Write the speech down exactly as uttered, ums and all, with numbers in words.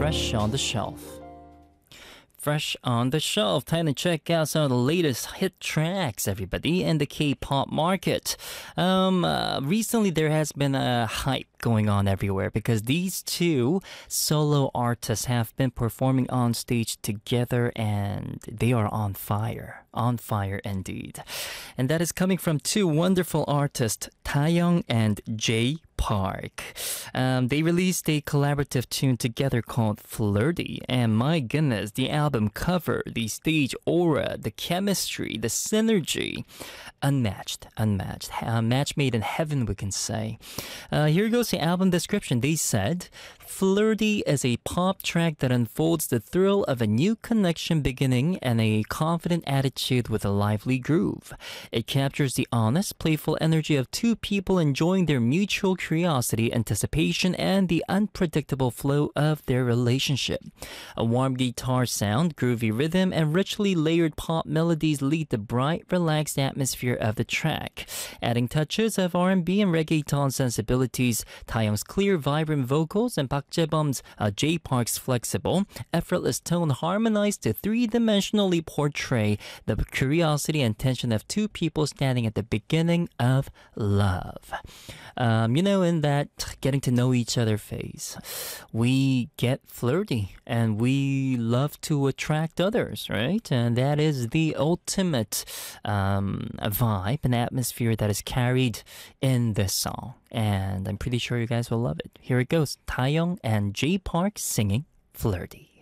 Fresh on the Shelf. Fresh on the Shelf. Time to check out some of the latest hit tracks, everybody, in the K-pop market. Um, uh, recently, there has been a hype going on everywhere because these two solo artists have been performing on stage together and they are on fire. On fire indeed. And that is coming from two wonderful artists, Taeyong and Jay Park. Um, they released a collaborative tune together called Flirty, and my goodness, the album cover, the stage aura, the chemistry, the synergy, unmatched, unmatched, a match made in heaven, we can say. Uh, here goes the album description. They said, Flirty is a pop track that unfolds the thrill of a new connection beginning and a confident attitude with a lively groove. It captures the honest, playful energy of two people enjoying their mutual curiosity, anticipation, and the unpredictable flow of their relationship. A warm guitar sound, groovy rhythm, and richly layered pop melodies lead the bright, relaxed atmosphere of the track. Adding touches of R and B and reggaeton sensibilities, Taeyong's clear, vibrant vocals and Park Jae-bum's uh, Jay Park's flexible, effortless tone harmonize to three-dimensionally portray the curiosity and tension of two people standing at the beginning of love. Um, you know, in that getting to know each other phase, we get flirty and we love to attract others, right? And that is the ultimate um, vibe and atmosphere that is carried in this song. And I'm pretty sure you guys will love it. Here it goes. Taeyong and Jay Park singing Flirty.